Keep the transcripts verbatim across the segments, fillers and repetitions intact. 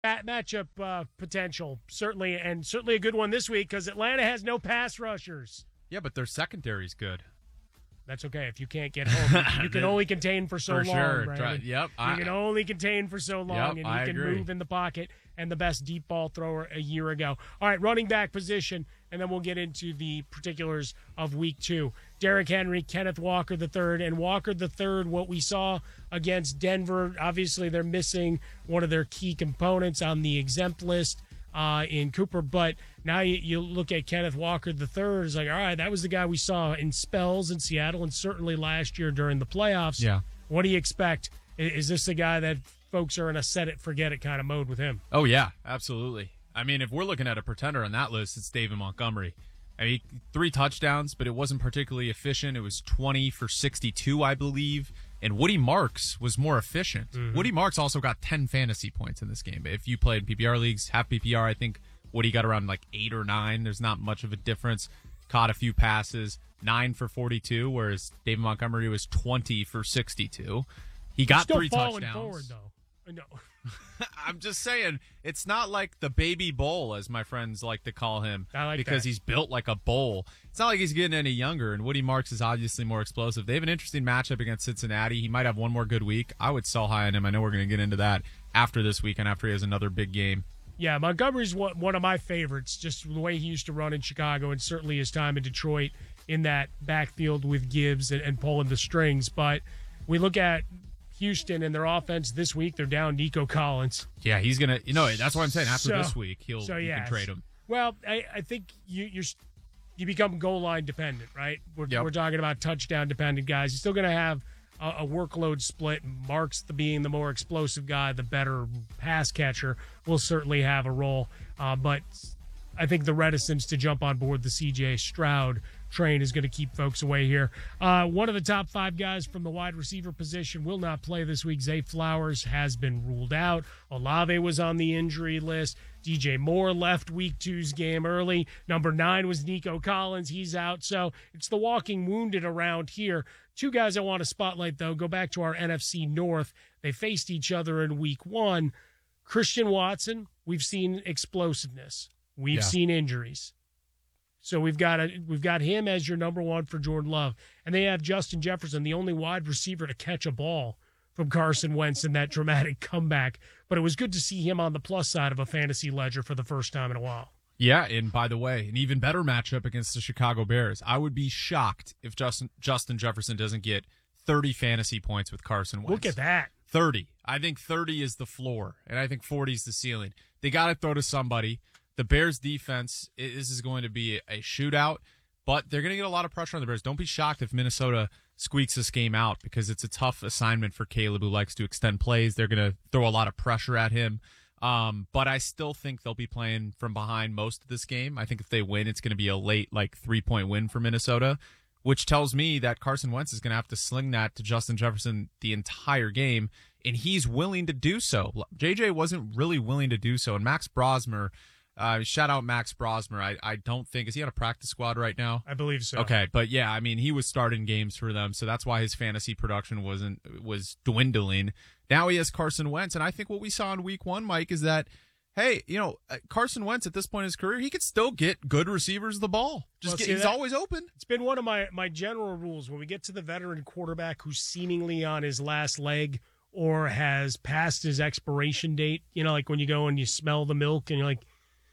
Mat- matchup uh, potential, certainly, and certainly a good one this week because Atlanta has no pass rushers. Yeah, but their secondary's good. That's okay. If you can't get home, you, you can only contain for so for long, sure. Brandon. Try, yep. You I, can only contain for so long, yep, and I he can agree. move in the pocket and the best deep ball thrower a year ago. All right, running back position, and then we'll get into the particulars of week two. Derrick Henry, Kenneth Walker the third, and Walker the third, what we saw against Denver, obviously they're missing one of their key components on the exempt list uh, in Cooper, but now you, you look at Kenneth Walker the third, it's like, all right, that was the guy we saw in spells in Seattle and certainly last year during the playoffs. Yeah. What do you expect? Is, is this the guy that folks are in a set it, forget it kind of mode with him? Oh, yeah, absolutely. I mean, if we're looking at a pretender on that list, it's David Montgomery. I mean, three touchdowns, but it wasn't particularly efficient. It was twenty for sixty-two, I believe. And Woody Marks was more efficient. Mm-hmm. Woody Marks also got ten fantasy points in this game. If you played P P R leagues, half P P R, I think Woody got around like eight or nine. There's not much of a difference. Caught a few passes, nine for forty-two, whereas David Montgomery was twenty for sixty-two. He got still three falling touchdowns. Forward, though. I know. I'm just saying, it's not like the baby bull, as my friends like to call him, I like because that. he's built like a bull. It's not like he's getting any younger, and Woody Marks is obviously more explosive. They have an interesting matchup against Cincinnati. He might have one more good week. I would sell high on him. I know we're going to get into that after this week and after he has another big game. Yeah, Montgomery's one, one of my favorites, just the way he used to run in Chicago and certainly his time in Detroit in that backfield with Gibbs and, and pulling the strings. But we look at Houston and their offense this week, they're down Nico Collins. Yeah, he's going to, you know, that's what I'm saying. After So- this week, he'll so, you yes. can trade him. Well, I, I think you you're, you become goal line dependent, right? We're, Yep. we're talking about touchdown dependent guys. You're still going to have a, a workload split. Marks the being the more explosive guy, the better pass catcher, will certainly have a role. Uh, but I think the reticence to jump on board the C J Stroud train is going to keep folks away here. Uh, one of the top five guys from the wide receiver position will not play this week. Zay Flowers has been ruled out. Olave was on the injury list. D J Moore left week two's game early. Number nine was Nico Collins. He's out. So it's the walking wounded around here. Two guys I want to spotlight, though. Go back to our N F C North. They faced each other in week one. Christian Watson, we've seen explosiveness. We've Yeah. seen injuries. So we've got a, we've got him as your number one for Jordan Love. And they have Justin Jefferson, the only wide receiver to catch a ball from Carson Wentz in that dramatic comeback. But it was good to see him on the plus side of a fantasy ledger for the first time in a while. Yeah, and by the way, an even better matchup against the Chicago Bears. I would be shocked if Justin Justin Jefferson doesn't get thirty fantasy points with Carson Wentz. Look at that. thirty. I think thirty is the floor, and I think forty is the ceiling. They got to throw to somebody. The Bears defense, this is going to be a shootout, but they're going to get a lot of pressure on the Bears. Don't be shocked if Minnesota squeaks this game out because it's a tough assignment for Caleb, who likes to extend plays. They're going to throw a lot of pressure at him. Um, but I still think they'll be playing from behind most of this game. I think if they win, it's going to be a late, like, three-point win for Minnesota, which tells me that Carson Wentz is going to have to sling that to Justin Jefferson the entire game, and he's willing to do so. J J wasn't really willing to do so, and Max Brosmer, uh, shout out Max Brosmer. I, I don't think, is he on a practice squad right now? I believe so. Okay, but yeah, I mean, he was starting games for them, so that's why his fantasy production wasn't was dwindling. Now he has Carson Wentz, and I think what we saw in week one, Mike, is that, hey, you know, Carson Wentz at this point in his career, he could still get good receivers the ball. Just Well, get, see, he's that- always open. It's been one of my, my general rules when we get to the veteran quarterback who's seemingly on his last leg or has passed his expiration date, you know, like when you go and you smell the milk and you're like,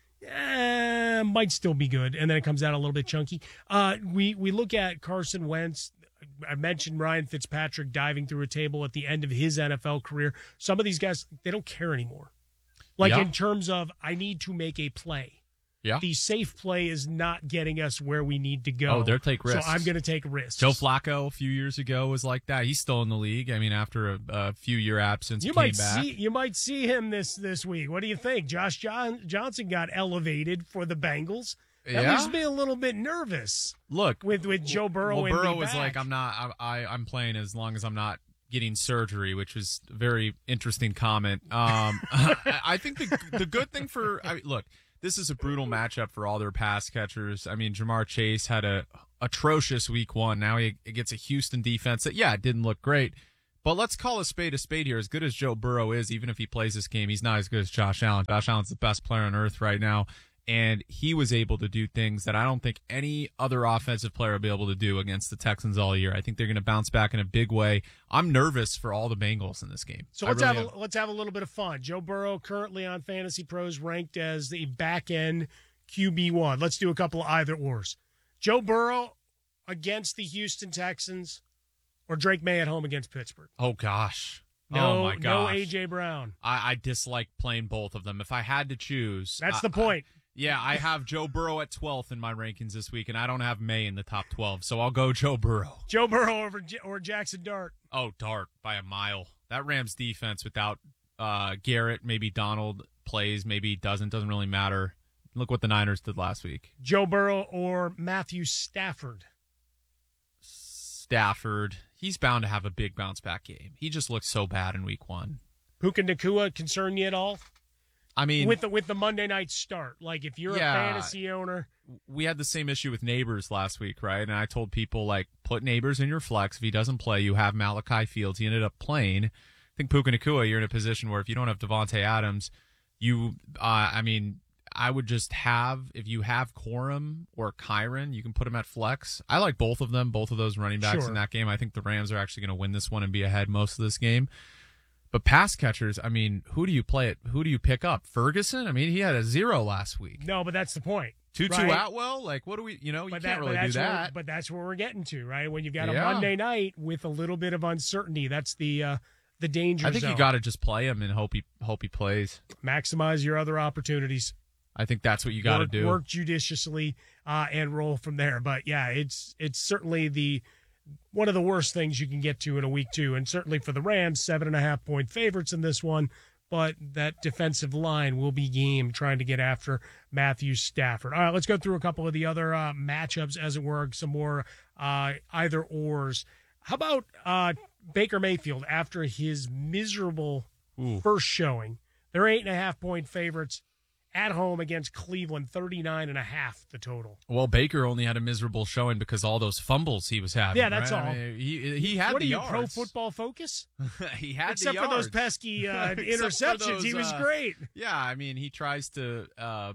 eh, might still be good, and then it comes out a little bit chunky. Uh, we, we look at Carson Wentz. I mentioned Ryan Fitzpatrick diving through a table at the end of his N F L career. Some of these guys, they don't care anymore. Like Yeah. in terms of, I need to make a play. Yeah. The safe play is not getting us where we need to go. Oh, they'll take risks. So I'm going to take risks. Joe Flacco a few years ago was like that. He's still in the league. I mean, after a, a few year absence, You he came might back. see you might see him this this week. What do you think? Josh John, Johnson got elevated for the Bengals. That Yeah? leaves me a little bit nervous Look, with with Joe Burrow. well, in Burrow the was back. like, I'm not. I, I I'm playing as long as I'm not getting surgery, which was a very interesting comment. Um, I, I think the the good thing for I mean, look, this is a brutal matchup for all their pass catchers. I mean, Jamar Chase had a atrocious week one. Now he gets a Houston defense that, yeah, it didn't look great, But let's call a spade a spade here. As good as Joe Burrow is, even if he plays this game, he's not as good as Josh Allen. Josh Allen's the best player on earth right now, and he was able to do things that I don't think any other offensive player will be able to do against the Texans all year. I think they're going to bounce back in a big way. I'm nervous for all the Bengals in this game. So let's really have a, let's have a little bit of fun. Joe Burrow currently on Fantasy Pros ranked as the back end Q B one. Let's do a couple of either ors. Joe Burrow against the Houston Texans, or Drake May at home against Pittsburgh? Oh, gosh. No, oh, my gosh. No A J. Brown. I, I dislike playing both of them. If I had to choose. That's I, the point. I, yeah, I have Joe Burrow at twelfth in my rankings this week, and I don't have May in the top twelve, so I'll go Joe Burrow. Joe Burrow over J- or Jackson Dart. Oh, Dart by a mile. That Rams defense without uh, Garrett, maybe Donald plays, maybe doesn't, doesn't really matter. Look what the Niners did last week. Joe Burrow or Matthew Stafford. Stafford. He's bound to have a big bounce back game. He just looks so bad in week one. Puka Nacua concern you at all? I mean, with the with the Monday night start, like if you're yeah, a fantasy owner, we had the same issue with Neighbors last week, right? And I told people like put Neighbors in your flex. If he doesn't play, you have Malachi Fields. He ended up playing. I think Puka Nacua, you're in a position where if you don't have Devontae Adams, you, uh, I mean, I would just have if you have Corum or Kyron, you can put him at flex. I like both of them, both of those running backs sure. in that game. I think the Rams are actually going to win this one and be ahead most of this game. But pass catchers, I mean, who do you play it? Who do you pick up? Ferguson? I mean, he had a zero last week. No, but that's the point. Tutu right? Atwell? Like, what do we, you know, you but can't that, really do that. Where, but that's where we're getting to, right? When you've got a yeah. Monday night with a little bit of uncertainty, that's the uh, the danger I think zone. you got to just play him and hope he hope he plays. Maximize your other opportunities. I think that's what you got to do. Work judiciously uh, and roll from there. But, yeah, it's it's certainly the one of the worst things you can get to in a week two. And certainly for the Rams, seven and a half point favorites in this one. But that defensive line will be game trying to get after Matthew Stafford. All right, let's go through a couple of the other uh, matchups, as it were, some more uh, either-ors. How about uh, Baker Mayfield after his miserable Ooh. first showing? They're eight and a half point favorites at home against Cleveland, thirty-nine and a half the total. Well, Baker only had a miserable showing because all those fumbles he was having. Yeah, that's right? all. I mean, he he had what the are you, yards. Pro Football Focus? he had Except the for yards. those pesky uh, Except interceptions, for those, he was uh, great. Yeah, I mean, he tries to, uh,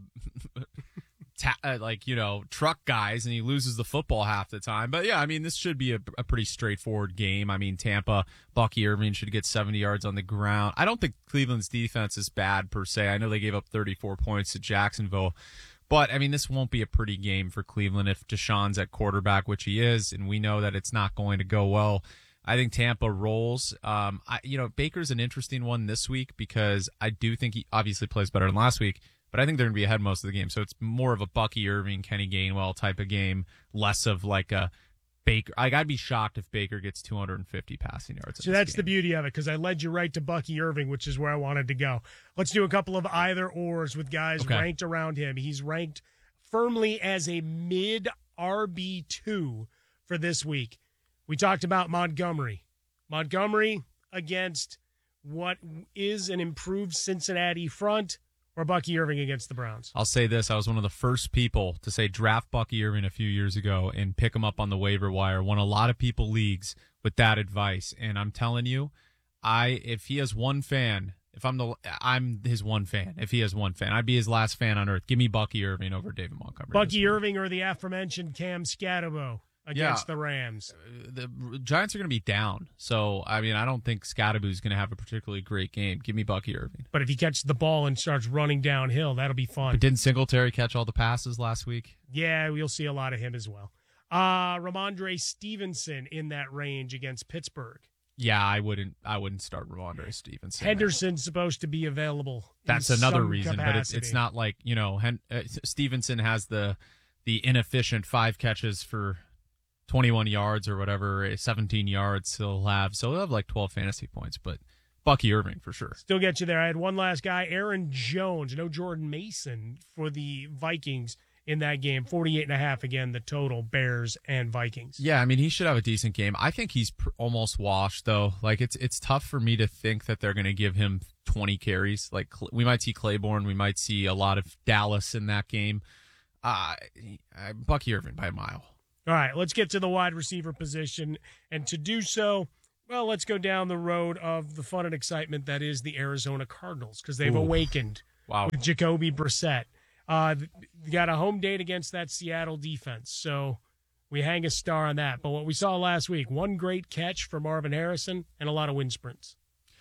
ta- uh, like, you know, truck guys, and he loses the football half the time. But, yeah, I mean, this should be a, a pretty straightforward game. I mean, Tampa, Bucky Irving should get seventy yards on the ground. I don't think Cleveland's defense is bad, per se. I know they gave up thirty-four points to Jacksonville. But, I mean, this won't be a pretty game for Cleveland if Deshaun's at quarterback, which he is, and we know that it's not going to go well. I think Tampa rolls. Um, I, you know, Baker's an interesting one this week because I do think he obviously plays better than last week, but I think they're going to be ahead most of the game. So it's more of a Bucky Irving, Kenny Gainwell type of game, less of like a Baker. Like, I'd be shocked if Baker gets two hundred fifty passing yards. So that's the beauty of it, because I led you right to Bucky Irving, which is where I wanted to go. Let's do a couple of either-ors with guys okay. ranked around him. He's ranked firmly as a mid-R B two for this week. We talked about Montgomery. Montgomery against what is an improved Cincinnati front, or Bucky Irving against the Browns? I'll say this. I was one of the first people to say draft Bucky Irving a few years ago and pick him up on the waiver wire. Won a lot of people leagues with that advice. And I'm telling you, I if he has one fan, if I'm the I'm his one fan. If he has one fan, I'd be his last fan on earth. Give me Bucky Irving over David Montgomery. Bucky Irving or the aforementioned Cam Scatterbo against yeah. the Rams. The Giants are going to be down. So, I mean, I don't think Scatterbo's going to have a particularly great game. Give me Bucky Irving. But if he catches the ball and starts running downhill, that'll be fun. But didn't Singletary catch all the passes last week? Yeah, we'll see a lot of him as well. Uh, Ramondre Stevenson in that range against Pittsburgh. Yeah, I wouldn't I wouldn't start Ramondre Stevenson. Henderson's supposed to be available. That's another some reason, capacity. but it's it's not like, you know, Hen- uh, Stevenson has the the inefficient five catches for twenty-one yards or whatever, seventeen yards he'll have. So he'll have like twelve fantasy points, but Bucky Irving for sure. Still get you there. I had one last guy, Aaron Jones, no Jordan Mason for the Vikings in that game. forty-eight and a half again, the total, Bears and Vikings. Yeah, I mean, he should have a decent game. I think he's pr- almost washed, though. Like, it's it's tough for me to think that they're going to give him twenty carries. Like, we might see Claiborne. We might see a lot of Dallas in that game. Uh, Bucky Irving by a mile. All right, let's get to the wide receiver position. And to do so, Well, let's go down the road of the fun and excitement that is the Arizona Cardinals, because they've Ooh. awakened Wow. with Jacoby Brissett. Uh, they got a home date against that Seattle defense, so we hang a star on that. But what we saw last week, one great catch for Marvin Harrison and a lot of wind sprints.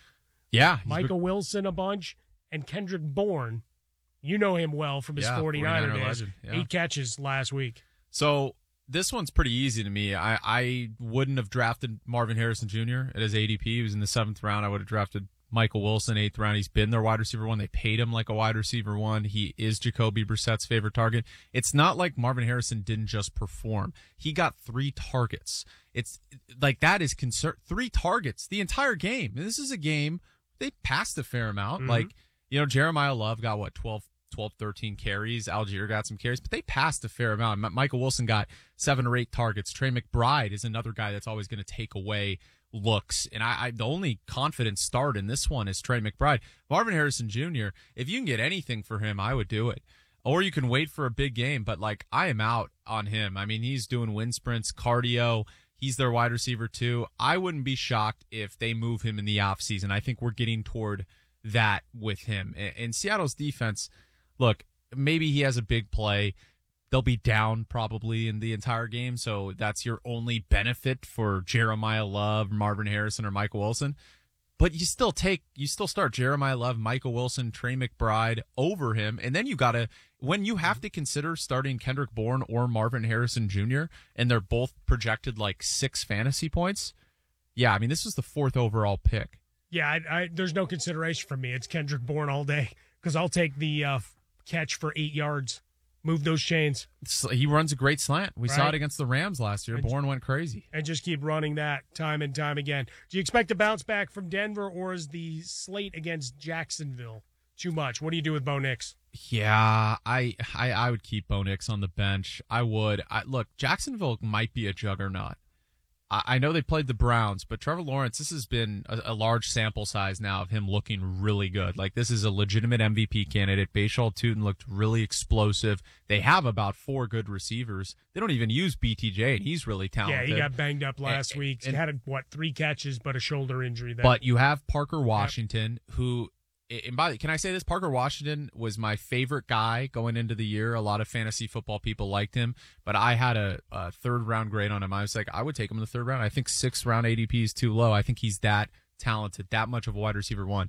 Yeah. he's Michael Wilson a bunch, and Kendrick Bourne, you know him well from his Yeah, forty-niner forty-niner days. legend, yeah. Eight catches last week. So this one's pretty easy to me. I, I wouldn't have drafted Marvin Harrison Junior at his A D P. He was in the seventh round. I would have drafted Michael Wilson, eighth round. He's been their wide receiver one. They paid him like a wide receiver one. He is Jacoby Brissett's favorite target. It's not like Marvin Harrison didn't just perform. He got three targets. It's like that is concern. Three targets the entire game. This is a game they passed a fair amount. Mm-hmm. Like, you know, Jeremiah Love got what, twelve, twelve, thirteen carries. Algier got some carries, but they passed a fair amount. M- Michael Wilson got seven or eight targets. Trey McBride is another guy that's always going to take away looks. And I, I the only confident start in this one is Trey McBride. Marvin Harrison Junior, if you can get anything for him, I would do it. Or you can wait for a big game, but like I am out on him. I mean, he's doing wind sprints, cardio. He's their wide receiver too. I wouldn't be shocked if they move him in the offseason. I think we're getting toward that with him. And, and Seattle's defense, look, maybe he has a big play. They'll be down probably in the entire game, so that's your only benefit for Jeremiah Love, Marvin Harrison, or Michael Wilson. But you still take, you still start Jeremiah Love, Michael Wilson, Trey McBride over him, and then you gotta, when you have to consider starting Kendrick Bourne or Marvin Harrison Junior, and they're both projected like six fantasy points. Yeah, I mean this was the fourth overall pick. Yeah, I, I, there's no consideration for me. It's Kendrick Bourne all day, because I'll take the uh, catch for eight yards. Move those chains. He runs a great slant. We Right. saw it against the Rams last year. And- Bourne went crazy. And just keep running that time and time again. Do you expect a bounce back from Denver, or is the slate against Jacksonville too much? What do you do with Bo Nix? Yeah, I, I I would keep Bo Nix on the bench. I would. I, look, Jacksonville might be a juggernaut. I, I know they played the Browns, but Trevor Lawrence, this has been a, a large sample size now of him looking really good. Like, this is a legitimate M V P candidate. Bashal Tutin looked really explosive. They have about four good receivers. They don't even use B T J, and he's really talented. Yeah, he got banged up last And- week. and- he had, what, three catches, but a shoulder injury there. But you have Parker Washington, who, and by the, can I say this? Parker Washington was my favorite guy going into the year. A lot of fantasy football people liked him, but I had a, a third round grade on him. I was like, I would take him in the third round. I think sixth round A D P is too low. I think he's that talented, that much of a wide receiver one.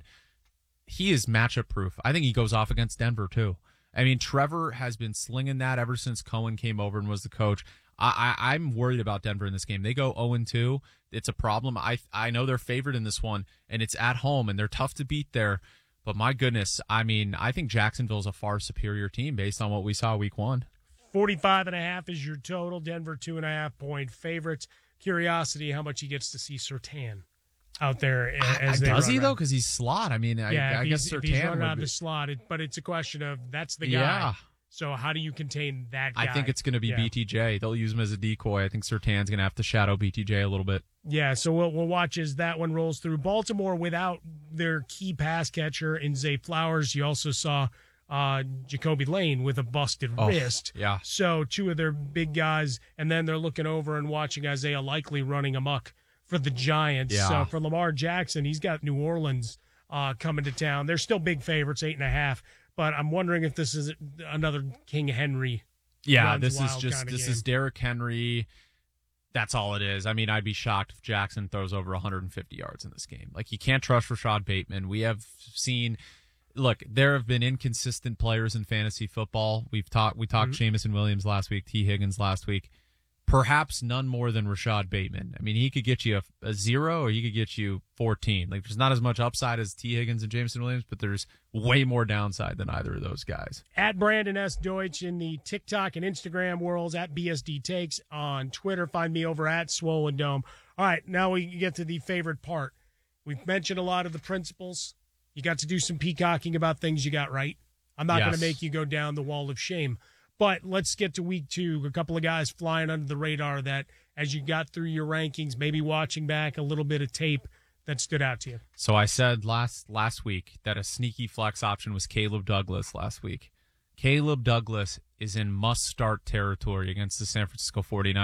He is matchup proof. I think he goes off against Denver too. I mean, Trevor has been slinging that ever since Cohen came over and was the coach. I, I, I'm worried about Denver in this game. They go oh and two. It's a problem. I I know they're favored in this one, and it's at home, and they're tough to beat there. But my goodness, I mean, I think Jacksonville's a far superior team based on what we saw week one. forty-five and a half is your total. Denver two and a half point favorites. Curiosity, how much he gets to see Surtain out there as I, they does run he, around. though? Because he's slot. I mean, Yeah, I, if I he's, guess if he's Surtain running would out of be. the slot, it, but it's a question of that's the guy. Yeah. So how do you contain that guy? I think it's going to be Yeah. B T J. They'll use him as a decoy. I think Surtain's going to have to shadow B T J a little bit. Yeah, so we'll, we'll watch as that one rolls through. Baltimore without their key pass catcher in Zay Flowers. You also saw uh, Jacoby Lane with a busted Oh, wrist. yeah. So two of their big guys, and then they're looking over and watching Isaiah Likely running amok for the Giants. Yeah. So for Lamar Jackson, he's got New Orleans uh, coming to town. They're still big favorites, eight and a half. But I'm wondering if this is another King Henry. Yeah, runs this is wild just kinda this game. is Derrick Henry. That's all it is. I mean, I'd be shocked if Jackson throws over one hundred fifty yards in this game. Like, you can't trust Rashad Bateman. We have seen, look, there have been inconsistent players in fantasy football. We've talked, we talked Mm-hmm. Jamison Williams last week, T. Higgins last week. Perhaps none more than Rashad Bateman. I mean, he could get you a, a zero or he could get you fourteen. Like, there's not as much upside as T. Higgins and Jamison Williams, but there's way more downside than either of those guys. At Brandon S. Deutsch in the TikTok and Instagram worlds, at B S D Takes on Twitter. Find me over at Swollen Dome. All right, now we get to the favorite part. We've mentioned a lot of the principles. You got to do some peacocking about things you got right. I'm not going Yes. to make you go down the wall of shame. But let's get to week two. A couple of guys flying under the radar that, as you got through your rankings, maybe watching back a little bit of tape that stood out to you. So I said last last week that a sneaky flex option was Caleb Douglas last week. Caleb Douglas is in must-start territory against the San Francisco forty-niners.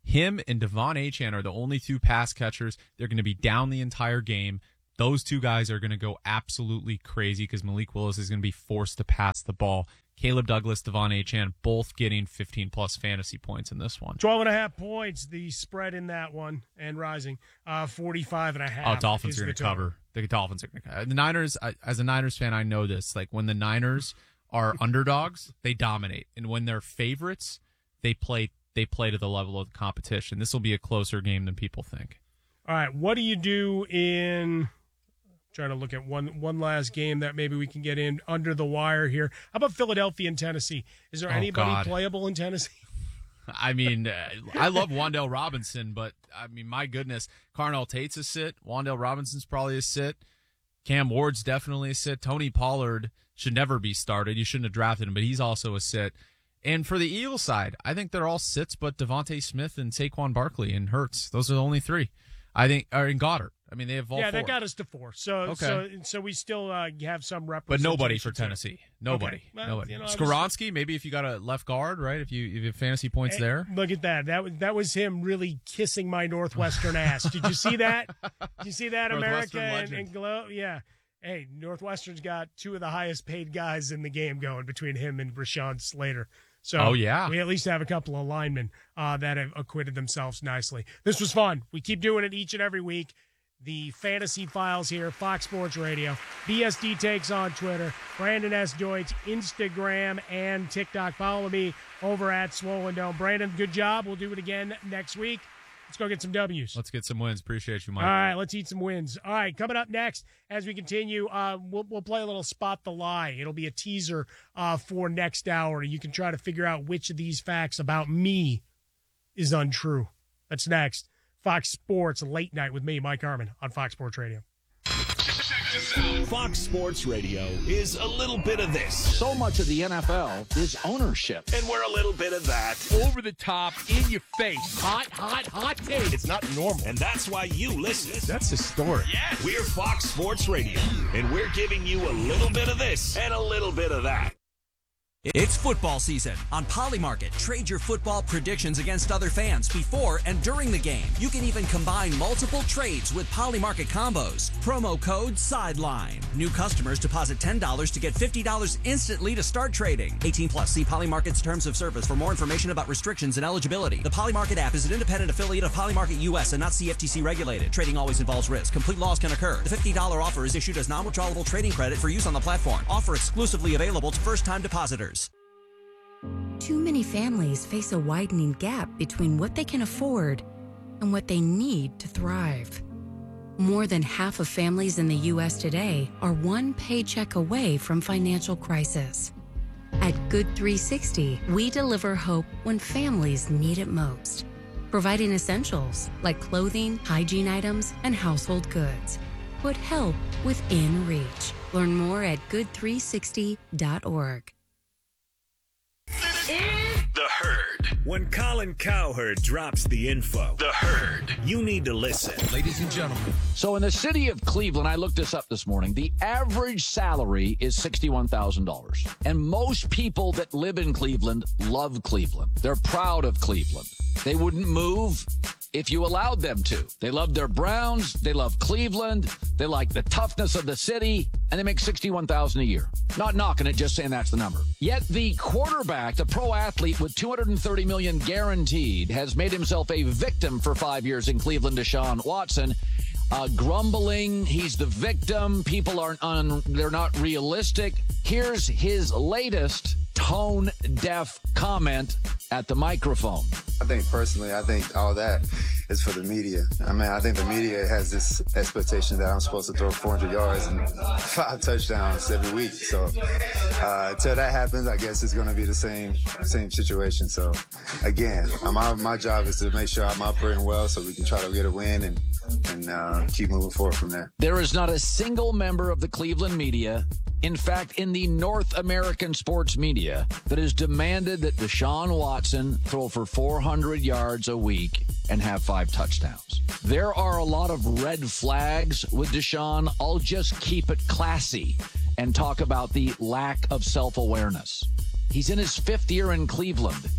Him and Devon Achane are the only two pass catchers. They're going to be down the entire game. Those two guys are going to go absolutely crazy because Malik Willis is going to be forced to pass the ball. Caleb Douglas, Devon Achane, both getting fifteen-plus fantasy points in this one. twelve and a half points, the spread in that one, and rising. Uh, forty-five and a half. Oh, Dolphins are going to cover. The Dolphins are going to cover. The Niners, I, as a Niners fan, I know this. Like, when the Niners are underdogs, they dominate. And when they're favorites, they play they play to the level of the competition. This will be a closer game than people think. All right, what do you do in... Trying to look at one one last game that maybe we can get in under the wire here. How about Philadelphia and Tennessee? Is there Oh, anybody God. playable in Tennessee? I mean, uh, I love Wan'Dale Robinson, but, I mean, my goodness. Carnell Tate's a sit. Wan'Dale Robinson's probably a sit. Cam Ward's definitely a sit. Tony Pollard should never be started. You shouldn't have drafted him, but he's also a sit. And for the Eagles side, I think they're all sits, but Devontae Smith and Saquon Barkley and Hurts. Those are the only three. I think, or in Goddard. I mean, they have all yeah, four. that got us to four. So, Okay. so, so we still uh, have some But representation. nobody for Tennessee. Nobody. Okay. Well, Nobody. you know, I was- Skoronsky, maybe if you got a left guard, right? If you if you have fantasy points Hey, there. Look at that. That was that was him really kissing my Northwestern ass. Did you see that? Did you see that, America Northwestern and, legend. and Glow? Yeah. Hey, Northwestern's got two of the highest paid guys in the game going between him and Rashawn Slater. So Oh, yeah. we at least have a couple of linemen uh, that have acquitted themselves nicely. This was fun. We keep doing it each and every week. The Fantasy Files here, Fox Sports Radio. B S D Takes on Twitter. Brandon S. Deutsch, Instagram and TikTok. Follow me over at Swollen Dome. Brandon, good job. We'll do it again next week. Let's go get some W's. Let's get some wins. Appreciate you, Mike. All right, let's eat some wins. All right, coming up next as we continue, uh, we'll, we'll play a little Spot the Lie. It'll be a teaser uh, for next hour. You can try to figure out which of these facts about me is untrue. That's next. Fox Sports Late Night with me, Mike Harmon, on Fox Sports Radio. Fox Sports Radio is a little bit of this, So much of the N F L is ownership. and we're a little bit of that. Over the top, in your face. Hot, hot, hot take. It's not normal, and that's why you listen. That's historic. Yes. We're Fox Sports Radio, and we're giving you a little bit of this and a little bit of that. It's football season. On Polymarket, trade your football predictions against other fans before and during the game. You can even combine multiple trades with Polymarket combos. Promo code SIDELINE. New customers deposit ten dollars to get fifty dollars instantly to start trading. eighteen plus. See Polymarket's terms of service for more information about restrictions and eligibility. The Polymarket app is an independent affiliate of Polymarket U S and not C F T C regulated. Trading always involves risk. Complete loss can occur. The fifty dollars offer is issued as non-withdrawable trading credit for use on the platform. Offer exclusively available to first-time depositors. Too many families face a widening gap between what they can afford and what they need to thrive. More than half of families in the U S today are one paycheck away from financial crisis. At Good three sixty, we deliver hope when families need it most, providing essentials like clothing, hygiene items, and household goods. Put help within reach. Learn more at good three sixty dot org. The Herd. When Colin Cowherd drops the info, The Herd, you need to listen. Ladies and gentlemen. So in the city of Cleveland, I looked this up this morning, the average salary is sixty-one thousand dollars. And most people that live in Cleveland love Cleveland. They're proud of Cleveland. They wouldn't move if you allowed them to. They love their Browns. They love Cleveland. They like the toughness of the city. And they make sixty-one thousand dollars a year. Not knocking it, just saying that's the number. Yet the quarterback, the pro athlete with two hundred thirty million dollars guaranteed, has made himself a victim for five years in Cleveland, Deshaun Watson. Uh, grumbling, he's the victim. People aren't on, they're not realistic. Here's his latest tone-deaf comment at the microphone. I think personally, I think all that is for the media. I mean, I think the media has this expectation that I'm supposed to throw four hundred yards and five touchdowns every week. So uh, until that happens, I guess it's going to be the same same situation. So again, my my job is to make sure I'm operating well so we can try to get a win and and uh, keep moving forward from there. There is not a single member of the Cleveland media, in fact, in the North American sports media, that has demanded that Deshaun Watson throw for four hundred yards a week and have five touchdowns. There are a lot of red flags with Deshaun. I'll just keep it classy and talk about the lack of self-awareness. He's in his fifth year in Cleveland,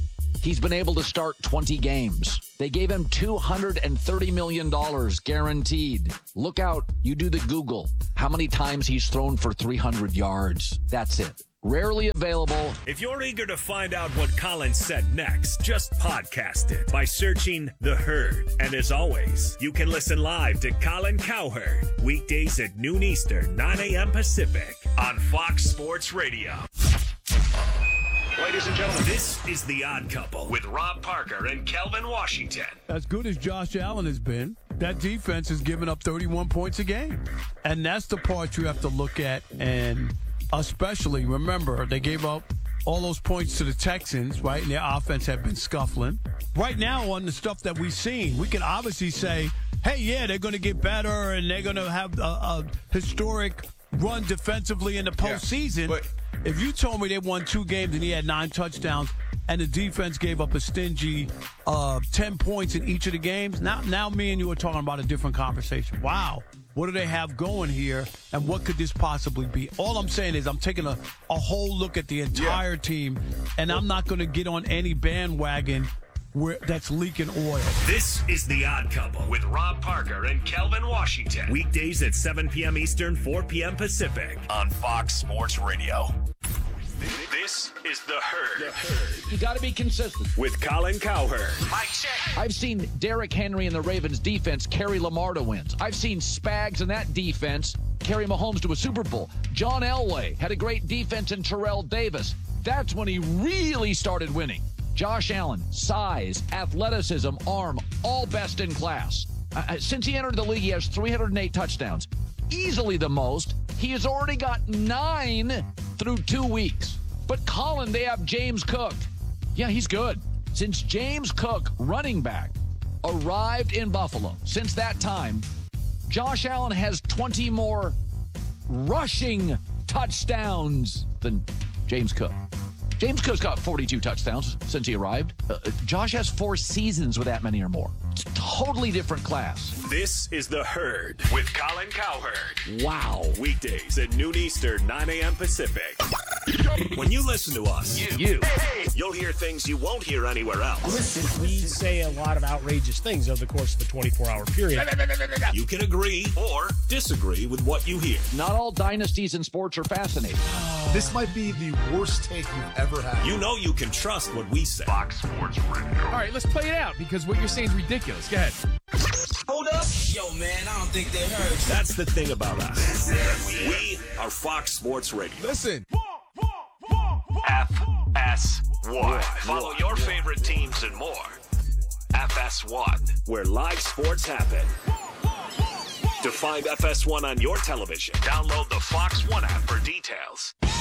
he's been able to start twenty games. They gave him two hundred thirty million dollars guaranteed. Look out. You do the Google. How many times he's thrown for three hundred yards. That's it. Rarely available. If you're eager to find out what Colin said next, just podcast it by searching The Herd. And as always, you can listen live to Colin Cowherd weekdays at noon Eastern, nine a.m. Pacific on Fox Sports Radio. Ladies and gentlemen, this is The Odd Couple with Rob Parker and Kelvin Washington. As good as Josh Allen has been, that defense has given up thirty-one points a game. And that's the part you have to look at. And especially, remember, they gave up all those points to the Texans, right? And their offense had been scuffling. Right now, on the stuff that we've seen, we can obviously say, hey, yeah, they're going to get better and they're going to have a, a historic run defensively in the postseason. Yeah, but if you told me they won two games and he had nine touchdowns and the defense gave up a stingy uh, ten points in each of the games, now, now me and you are talking about a different conversation. Wow. What do they have going here, and what could this possibly be? All I'm saying is I'm taking a, a whole look at the entire yeah. team, and I'm not going to get on any bandwagon where that's leaking oil. This is The Odd Couple with Rob Parker and Kelvin Washington. Weekdays at seven p.m. Eastern, four p.m. Pacific on Fox Sports Radio. This is The Herd. The Herd. You got to be consistent. With Colin Cowherd. Mike check. I've seen Derrick Henry and the Ravens defense carry Lamar to wins. I've seen Spags and that defense carry Mahomes to a Super Bowl. John Elway had a great defense in Terrell Davis. That's when he really started winning. Josh Allen, size, athleticism, arm, all best in class. Uh, since he entered the league, he has three hundred eight touchdowns. Easily the most. He has already got nine through two weeks. But Colin, they have James Cook. Yeah, he's good. Since James Cook, running back, arrived in Buffalo, since that time, Josh Allen has twenty more rushing touchdowns than James Cook. James Cook's got forty-two touchdowns since he arrived. Uh, Josh has four seasons with that many or more. It's a totally different class. This is The Herd with Colin Cowherd. Wow. Weekdays at noon Eastern, nine a.m. Pacific. When you listen to us, you, you. you'll hear things you won't hear anywhere else. Listen, we say a lot of outrageous things over the course of a twenty-four hour period. You can agree or disagree with what you hear. Not all dynasties in sports are fascinating. This might be the worst take you've ever had. You know you can trust what we say. Fox Sports Radio. All right, let's play it out because what you're saying is ridiculous. Go ahead. Hold up. Yo, man, I don't think they heard. That's the thing about us. We are Fox Sports Radio. Listen. F S one. Follow your favorite teams and more. F S one, where live sports happen. To find F S one on your television, download the Fox One app for details.